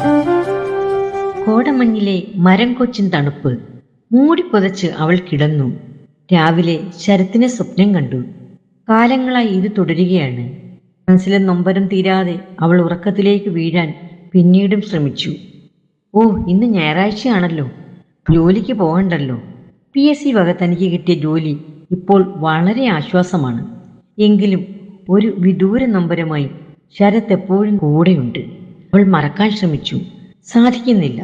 കോടമഞ്ഞിലെ മരം കൊച്ചിൻ തണുപ്പ് മൂടിപ്പൊതച്ച് അവൾ കിടന്നു. രാവിലെ ശരത്തിനെ സ്വപ്നം കണ്ടു. കാലങ്ങളായി ഇത് തുടരുകയാണ്. മനസ്സിലെ നൊമ്പരം തീരാതെ അവൾ ഉറക്കത്തിലേക്ക് വീഴാൻ പിന്നീടും ശ്രമിച്ചു. ഓ, ഇന്ന് ഞായറാഴ്ചയാണല്ലോ, ജോലിക്ക് പോകണ്ടല്ലോ. PSC വക തനിക്ക് കിട്ടിയ ജോലി ഇപ്പോൾ വളരെ ആശ്വാസമാണ്. എങ്കിലും ഒരു വിദൂര നൊമ്പരമായി ശരത് എപ്പോഴും കൂടെയുണ്ട്. അവൾ മറക്കാൻ ശ്രമിച്ചു, സാധിക്കുന്നില്ല.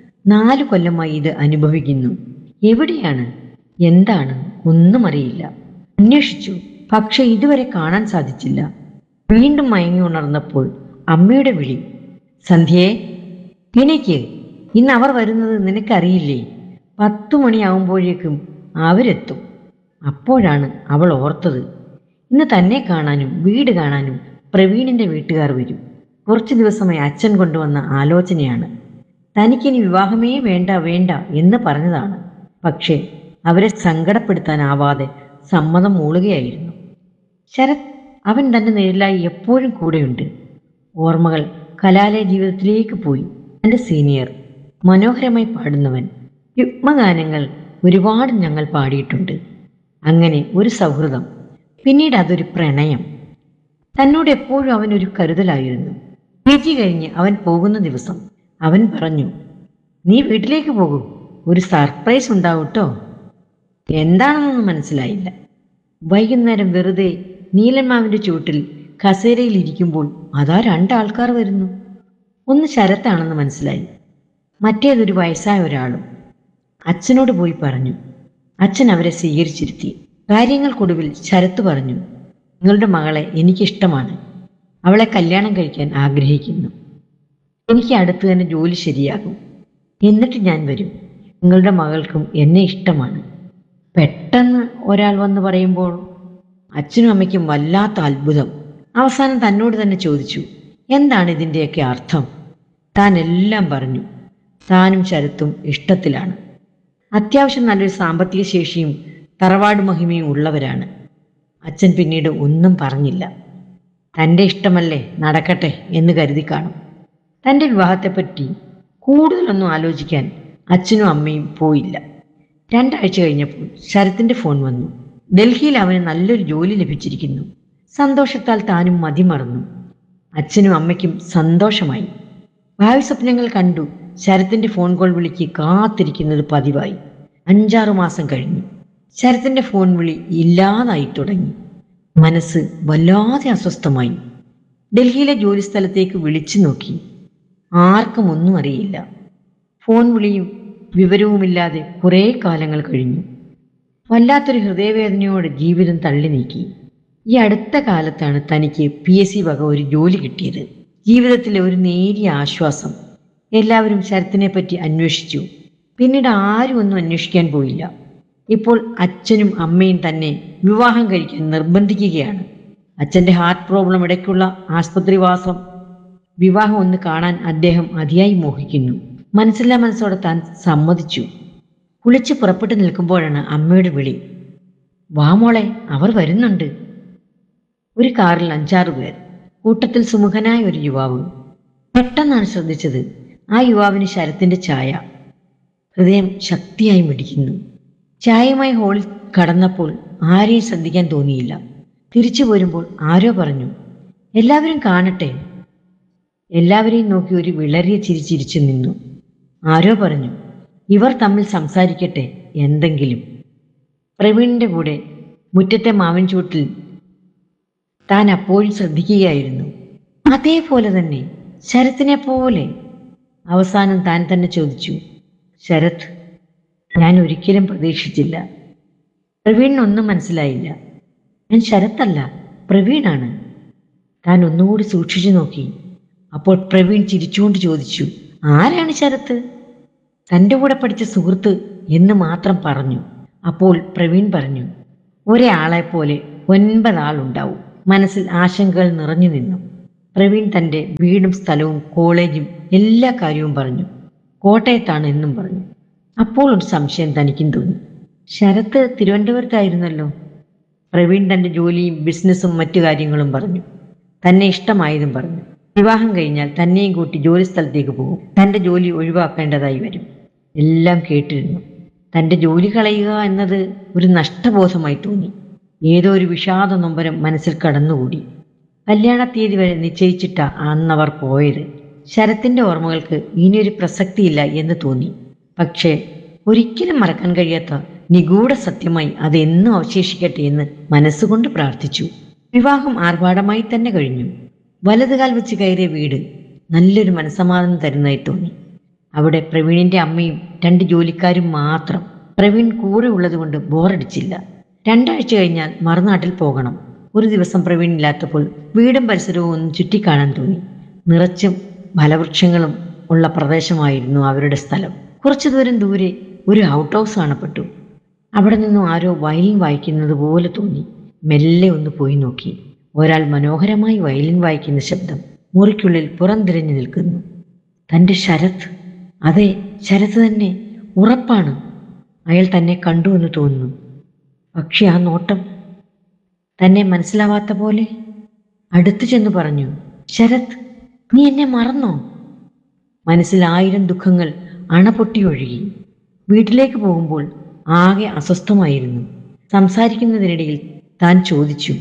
4 കൊല്ലമായി ഇത് അനുഭവിക്കുന്നു. എവിടെയാണ്, എന്താണ്, ഒന്നും അറിയില്ല. അന്വേഷിച്ചു, പക്ഷെ ഇതുവരെ കാണാൻ സാധിച്ചില്ല. വീണ്ടും മയങ്ങി ഉണർന്നപ്പോൾ അമ്മയുടെ വിളി. സന്ധ്യേ, എണീക്ക്, ഇന്ന് അവർ വരുന്നത് നിനക്കറിയില്ലേ? 10 മണിയാവുമ്പോഴേക്കും അവരെത്തും. അപ്പോഴാണ് അവൾ ഓർത്തത്, ഇന്ന് തന്നെ കാണാനും വീട് കാണാനും പ്രവീണിന്റെ വീട്ടുകാർ വരും. കുറച്ചു ദിവസമായി അച്ഛൻ കൊണ്ടുവന്ന ആലോചനയാണ്. തനിക്കിനി വിവാഹമേ വേണ്ട വേണ്ട എന്ന് പറഞ്ഞതാണ്. പക്ഷേ അവരെ സങ്കടപ്പെടുത്താനാവാതെ സമ്മതം മൂളുകയായിരുന്നു. ശരത് അവൻ തന്റെ നിഴലായി എപ്പോഴും കൂടെയുണ്ട്. ഓർമ്മകൾ കലാലയ ജീവിതത്തിലേക്ക് പോയി. തന്റെ സീനിയർ, മനോഹരമായി പാടുന്നവൻ. യുഗ്മഗാനങ്ങൾ ഒരുപാട് ഞങ്ങൾ പാടിയിട്ടുണ്ട്. അങ്ങനെ ഒരു സൗഹൃദം, പിന്നീട് അതൊരു പ്രണയം. തന്നോട് എപ്പോഴും അവനൊരു കരുതലായിരുന്നു. PG കഴിഞ്ഞ് അവൻ പോകുന്ന ദിവസം അവൻ പറഞ്ഞു, നീ വീട്ടിലേക്ക് പോകൂ, ഒരു സർപ്രൈസ് ഉണ്ടാവൂട്ടോ. എന്താണെന്നൊന്നും മനസ്സിലായില്ല. വൈകുന്നേരം വെറുതെ നീലന്മാവിന്റെ ചുവട്ടിൽ കസേരയിൽ ഇരിക്കുമ്പോൾ അതാ 2 ആൾക്കാർ വരുന്നു. ഒന്ന് ശരത്താണെന്ന് മനസ്സിലായി, മറ്റേതൊരു വയസ്സായ ഒരാളും. അച്ഛനോട് പോയി പറഞ്ഞു. അച്ഛൻ അവരെ സ്വീകരിച്ചിരുത്തി. കാര്യങ്ങൾക്കൊടുവിൽ ശരത്ത് പറഞ്ഞു, നിങ്ങളുടെ മകളെ എനിക്കിഷ്ടമാണ്. അവളെ കല്യാണം കഴിക്കാൻ ആഗ്രഹിക്കുന്നു. എനിക്ക് അടുത്ത് തന്നെ ജോലി ശരിയാകും. എന്നിട്ട് ഞാൻ വരും. നിങ്ങളുടെ മകൾക്കും എന്നെ ഇഷ്ടമാണ്. പെട്ടെന്ന് ഒരാൾ വന്ന് പറയുമ്പോൾ അച്ഛനും അമ്മയ്ക്കും വല്ലാത്ത അത്ഭുതം. അവസാനം തന്നോട് തന്നെ ചോദിച്ചു, എന്താണ് ഇതിൻ്റെയൊക്കെ അർത്ഥം? താൻ എല്ലാം പറഞ്ഞു. താനും ശരത്തും ഇഷ്ടത്തിലാണ്. അത്യാവശ്യം നല്ലൊരു സാമ്പത്തിക ശേഷിയും തറവാട് മഹിമയും ഉള്ളവരാണ്. അച്ഛൻ പിന്നീട് ഒന്നും പറഞ്ഞില്ല. തൻ്റെ ഇഷ്ടമല്ലേ, നടക്കട്ടെ എന്ന് കരുതി കാണും. തൻ്റെ വിവാഹത്തെപ്പറ്റി കൂടുതലൊന്നും ആലോചിക്കാൻ അച്ഛനും അമ്മയും പോയില്ല. 2 ആഴ്ച കഴിഞ്ഞപ്പോൾ ശരത്തിന്റെ ഫോൺ വന്നു. ഡൽഹിയിൽ അവന് നല്ലൊരു ജോലി ലഭിച്ചിരിക്കുന്നു. സന്തോഷത്താൽ താനും മതിമറന്നു. അച്ഛനും അമ്മയ്ക്കും സന്തോഷമായി. ഭാവി സ്വപ്നങ്ങൾ കണ്ടു ശരത്തിന്റെ ഫോൺ കോൾ വിളിക്ക് കാത്തിരിക്കുന്നത് പതിവായി. 5-6 മാസം കഴിഞ്ഞു. ശരത്തിന്റെ ഫോൺ വിളി ഇല്ലാതായി തുടങ്ങി. മനസ്സ് വല്ലാതെ അസ്വസ്ഥമായി. ഡൽഹിയിലെ ജോലി സ്ഥലത്തേക്ക് വിളിച്ചു നോക്കി. ആർക്കും ഒന്നും അറിയില്ല. ഫോൺ വിളിയും വിവരവുമില്ലാതെ കുറേ കാലങ്ങൾ കഴിഞ്ഞു. വല്ലാത്തൊരു ഹൃദയവേദനയോടെ ജീവിതം തള്ളി നീക്കി. ഈ അടുത്ത കാലത്താണ് തനിക്ക് PSC വക ഒരു ജോലി കിട്ടിയത്. ജീവിതത്തിലെ ഒരു നേരിയ ആശ്വാസം. എല്ലാവരും ശരത്തിനെ പറ്റി അന്വേഷിച്ചു. പിന്നീട് ആരും ഒന്നും അന്വേഷിക്കാൻ പോയില്ല. ഇപ്പോൾ അച്ഛനും അമ്മയും തന്നെ വിവാഹം കഴിക്കാൻ നിർബന്ധിക്കുകയാണ്. അച്ഛൻ്റെ ഹാർട്ട് പ്രോബ്ലം ഇടയ്ക്കുള്ള ആസ്പത്രിവാസം, വിവാഹം ഒന്ന് കാണാൻ അദ്ദേഹം അതിയായി മോഹിക്കുന്നു. മനസ്സില്ലാ മനസ്സോടെ താൻ സമ്മതിച്ചു. കുളിച്ച് പുറപ്പെട്ടു നിൽക്കുമ്പോഴാണ് അമ്മയുടെ വിളി. വാ മോളെ, അവർ വരുന്നുണ്ട്. ഒരു കാറിൽ 5-6 പേർ, കൂട്ടത്തിൽ സുമുഖനായ ഒരു യുവാവ്. പെട്ടെന്നാണ് ശ്രദ്ധിച്ചത്, ആ യുവാവിന് ശരത്തിന്റെ ഛായ. ഹൃദയം ശക്തിയായി മിടിക്കുന്നു. ചായയുമായി ഹോളിൽ കടന്നപ്പോൾ ആരെയും ശ്രദ്ധിക്കാൻ തോന്നിയില്ല. തിരിച്ചു പോരുമ്പോൾ ആരോ പറഞ്ഞു, എല്ലാവരും കാണട്ടെ. എല്ലാവരെയും നോക്കി ഒരു വിളറിയ ചിരി ചിരിച്ചു നിന്നു. ആരോ പറഞ്ഞു, ഇവർ തമ്മിൽ സംസാരിക്കട്ടെ എന്തെങ്കിലും. പ്രവീണിന്റെ കൂടെ മുറ്റത്തെ മാവിൻ ചൂട്ടിൽ താൻ അപ്പോഴും ശ്രദ്ധിക്കുകയായിരുന്നു. അതേപോലെ തന്നെ, ശരത്തിനെ പോലെ. അവസാനം താൻ തന്നെ ചോദിച്ചു, ശരത്, ഞാൻ ഒരിക്കലും പ്രതീക്ഷിച്ചില്ല. പ്രവീണിനൊന്നും മനസ്സിലായില്ല. ഞാൻ ശരത്തല്ല, പ്രവീണാണ്. താൻ ഒന്നുകൂടി സൂക്ഷിച്ചു നോക്കി. അപ്പോൾ പ്രവീൺ ചിരിച്ചുകൊണ്ട് ചോദിച്ചു, ആരാണ് ശരത്ത്? തൻ്റെ കൂടെ പഠിച്ച സുഹൃത്ത് എന്ന് മാത്രം പറഞ്ഞു. അപ്പോൾ പ്രവീൺ പറഞ്ഞു, ഒരാളെപ്പോലെ 9 ആളുണ്ടാവും. മനസ്സിൽ ആശങ്കകൾ നിറഞ്ഞു നിന്നു. പ്രവീൺ തൻ്റെ വീടും സ്ഥലവും കോളേജും എല്ലാ കാര്യവും പറഞ്ഞു. കോട്ടയത്താണ് എന്നും പറഞ്ഞു. അപ്പോൾ ഒരു സംശയം തനിക്കും തോന്നി. ശരത്ത് തിരുവനന്തപുരത്തായിരുന്നല്ലോ. പ്രവീൺ തൻ്റെ ജോലിയും ബിസിനസ്സും മറ്റു കാര്യങ്ങളും പറഞ്ഞു. തന്നെ ഇഷ്ടമായതും പറഞ്ഞു. വിവാഹം കഴിഞ്ഞാൽ തന്നെയും കൂട്ടി ജോലി സ്ഥലത്തേക്ക് പോകും. തന്റെ ജോലി ഒഴിവാക്കേണ്ടതായി വരും. എല്ലാം കേട്ടിരുന്നു. തന്റെ ജോലി കളയുക എന്നത് ഒരു നഷ്ടബോധമായി തോന്നി. ഏതോ ഒരു വിഷാദ നൊമ്പരം മനസ്സിൽ കടന്നുകൂടി. കല്യാണ തീയതി വരെ നിശ്ചയിച്ചിട്ട അന്നവർ പോയത്. ശരത്തിന്റെ ഓർമ്മകൾക്ക് ഇനിയൊരു പ്രസക്തിയില്ല എന്ന് തോന്നി. പക്ഷേ ഒരിക്കലും മറക്കാൻ കഴിയാത്ത നിഗൂഢ സത്യമായി അത് എന്നും അവശേഷിക്കട്ടെ എന്ന് മനസ്സുകൊണ്ട് പ്രാർത്ഥിച്ചു. വിവാഹം ആർഭാടമായി തന്നെ കഴിഞ്ഞു. വലതുകാൽ വെച്ച് കയറിയ വീട് നല്ലൊരു മനസ്സമാധാനം തരുന്നതായി തോന്നി. അവിടെ പ്രവീണിന്റെ അമ്മയും 2 ജോലിക്കാരും മാത്രം. പ്രവീൺ കൂടെ ഉള്ളതുകൊണ്ട് ബോറടിച്ചില്ല. 2 ആഴ്ച കഴിഞ്ഞാൽ മറുനാട്ടിൽ പോകണം. ഒരു ദിവസം പ്രവീൺ ഇല്ലാത്തപ്പോൾ വീടും പരിസരവും ഒന്ന് ചുറ്റിക്കാണാൻ തോന്നി. നിറച്ചും ഫലവൃക്ഷങ്ങളും ഉള്ള പ്രദേശമായിരുന്നു അവരുടെ സ്ഥലം. കുറച്ചു ദൂരം ദൂരെ ഒരു ഔട്ട് ഹൗസ് കാണപ്പെട്ടു. അവിടെ നിന്നും ആരോ വയലിൻ വായിക്കുന്നത് പോലെ തോന്നി. മെല്ലെ ഒന്ന് പോയി നോക്കി. ഒരാൾ മനോഹരമായി വയലിൻ വായിക്കുന്ന ശബ്ദം മുറിക്കുള്ളിൽ പുറംതിരിഞ്ഞു നിൽക്കുന്നു. തന്റെ ശരത്. അതെ, ശരത് തന്നെ. ഉറപ്പാണ്. അയാൾ തന്നെ കണ്ടു എന്ന് തോന്നുന്നു. പക്ഷെ ആ നോട്ടം തന്നെ മനസ്സിലാവാത്ത പോലെ. അടുത്തു ചെന്ന് പറഞ്ഞു, ശരത്, നീ എന്നെ മറന്നോ? മനസ്സിൽ 1000 ദുഃഖങ്ങൾ അണപൊട്ടി ഒഴുകി. വീട്ടിലേക്ക് പോകുമ്പോൾ ആകെ അസ്വസ്ഥമായിരുന്നു. സംസാരിക്കുന്നതിനിടയിൽ താൻ ചോദിച്ചു,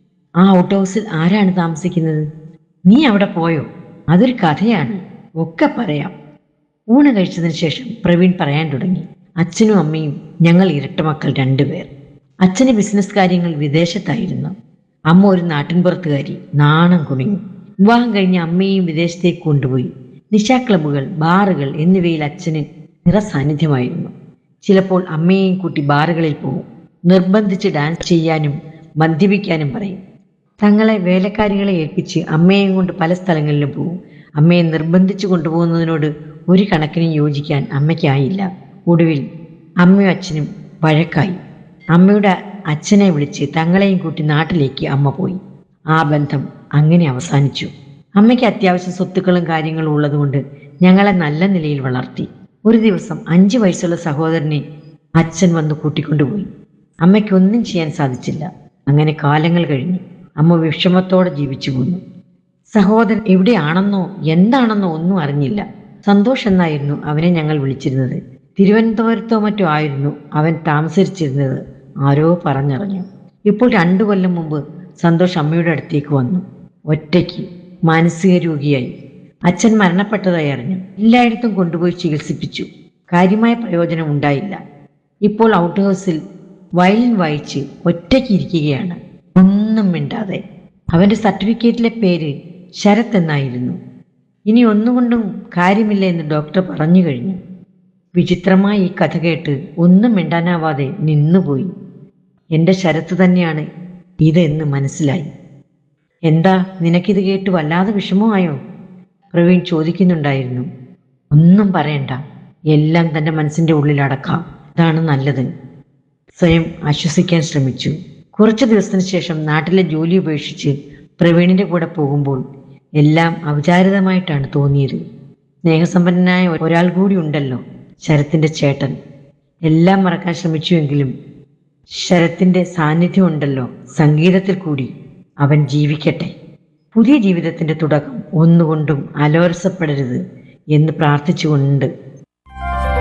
ആ ഔട്ട് ഹൗസിൽ ആരാണ് താമസിക്കുന്നത്? നീ അവിടെ പോയോ? അതൊരു കഥയാണ്, ഒക്കെ പറയാം. ഊണ് കഴിച്ചതിന് ശേഷം പ്രവീൺ പറയാൻ തുടങ്ങി. അച്ഛനും അമ്മയും ഞങ്ങൾ ഇരട്ടമക്കൾ 2 പേർ. അച്ഛന് ബിസിനസ് കാര്യങ്ങൾ വിദേശത്തായിരുന്നു. അമ്മ ഒരു നാട്ടിൻപുറത്തുകാരി. നാണം കുണിങ്ങി. വിവാഹം കഴിഞ്ഞ് അമ്മയെയും വിദേശത്തേക്ക് കൊണ്ടുപോയി. നിശാ ക്ലബ്ബുകൾ, ബാറുകൾ എന്നിവയിൽ അച്ഛന് നിറസാന്നിധ്യമായിരുന്നു. ചിലപ്പോൾ അമ്മയെയും കൂട്ടി ബാറുകളിൽ പോകും. നിർബന്ധിച്ച് ഡാൻസ് ചെയ്യാനും മദ്യപിക്കാനും പറയും. തങ്ങളെ വേലക്കാരികളെ ഏൽപ്പിച്ച് അമ്മയെയും കൊണ്ട് പല സ്ഥലങ്ങളിലും പോകും. അമ്മയെ നിർബന്ധിച്ചു കൊണ്ടുപോകുന്നതിനോട് ഒരു കണക്കിന് യോജിക്കാൻ അമ്മയ്ക്കായില്ല. ഒടുവിൽ അമ്മയും അച്ഛനും വഴക്കായി. അമ്മയുടെ അച്ഛനെ വിളിച്ച് തങ്ങളെയും കൂട്ടി നാട്ടിലേക്ക് അമ്മ പോയി. ആ ബന്ധം അങ്ങനെ അവസാനിച്ചു. അമ്മയ്ക്ക് അത്യാവശ്യം സ്വത്തുക്കളും കാര്യങ്ങളും ഉള്ളതുകൊണ്ട് ഞങ്ങളെ നല്ല നിലയിൽ വളർത്തി. ഒരു ദിവസം 5 വയസ്സുള്ള സഹോദരനെ അച്ഛൻ വന്ന് കൂട്ടിക്കൊണ്ടുപോയി. അമ്മയ്ക്കൊന്നും ചെയ്യാൻ സാധിച്ചില്ല. അങ്ങനെ കാലങ്ങൾ കഴിഞ്ഞു. അമ്മ വിഷമത്തോടെ ജീവിച്ചു പോന്നു. സഹോദരൻ എവിടെയാണെന്നോ എന്താണെന്നോ ഒന്നും അറിഞ്ഞില്ല. സന്തോഷ് എന്നായിരുന്നു അവനെ ഞങ്ങൾ വിളിച്ചിരുന്നത്. തിരുവനന്തപുരത്തോ മറ്റോ ആയിരുന്നു അവൻ താമസിച്ചിരുന്നത്. ആരോ പറഞ്ഞറിഞ്ഞു. ഇപ്പോൾ 2 കൊല്ലം മുമ്പ് സന്തോഷ് അമ്മയുടെ അടുത്തേക്ക് വന്നു. ഒറ്റയ്ക്ക്, മാനസിക രോഗിയായി. അച്ഛൻ മരണപ്പെട്ടതായി അറിഞ്ഞു. എല്ലായിടത്തും കൊണ്ടുപോയി ചികിത്സിപ്പിച്ചു. കാര്യമായ പ്രയോജനം ഉണ്ടായില്ല. ഇപ്പോൾ ഔട്ട് ഹൗസിൽ വയലിൻ വായിച്ച് ഒറ്റയ്ക്ക് ഇരിക്കുകയാണ്, ഒന്നും മിണ്ടാതെ. അവന്റെ സർട്ടിഫിക്കറ്റിലെ പേര് ശരത് എന്നായിരുന്നു. ഇനി ഒന്നുകൊണ്ടും കാര്യമില്ല എന്ന് ഡോക്ടർ പറഞ്ഞു കഴിഞ്ഞു. വിചിത്രമായ ഈ കഥ കേട്ട് ഒന്നും മിണ്ടാനാവാതെ നിന്നുപോയി. എന്റെ ശരത്ത് തന്നെയാണ് ഇതെന്ന് മനസ്സിലായി. എന്താ, നിനക്കിത് കേട്ട് വല്ലാതെ വിഷമമായോ? പ്രവീൺ ചോദിക്കുന്നുണ്ടായിരുന്നു. ഒന്നും പറയണ്ട, എല്ലാം തന്റെ മനസ്സിന്റെ ഉള്ളിൽ അടക്കാം. അതാണ് നല്ലത്. സ്വയം ആശ്വസിക്കാൻ ശ്രമിച്ചു. കുറച്ചു ദിവസത്തിന് ശേഷം നാട്ടിലെ ജോലി ഉപേക്ഷിച്ച് പ്രവീണിന്റെ കൂടെ പോകുമ്പോൾ എല്ലാം അവിചാരിതമായിട്ടാണ് തോന്നിയത്. സ്നേഹസമ്പന്നനായ ഒരാൾ കൂടി ഉണ്ടല്ലോ, ശരത്തിന്റെ ചേട്ടൻ. എല്ലാം മറക്കാൻ ശ്രമിച്ചുവെങ്കിലും ശരത്തിന്റെ സാന്നിധ്യം ഉണ്ടല്ലോ സംഗീതത്തിൽ കൂടി. അവൻ ജീവിക്കട്ടെ. പുതിയ ജീവിതത്തിന്റെ തുടക്കം ഒന്നുകൊണ്ടും അലോരസപ്പെടരുത് എന്ന് പ്രാർത്ഥിച്ചുകൊണ്ട്